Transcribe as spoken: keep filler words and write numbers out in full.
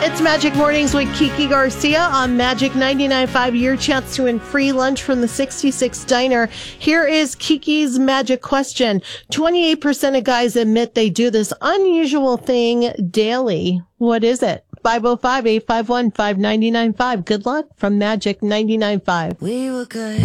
It's Magic Mornings with Kiki Garcia on Magic ninety-nine point five. Your chance to win free lunch from the sixty-six Diner. Here is Kiki's magic question. twenty-eight percent of guys admit they do this unusual thing daily. What is it? five oh five, eight five one, five nine nine five. Good luck from Magic ninety-nine point five. We were good.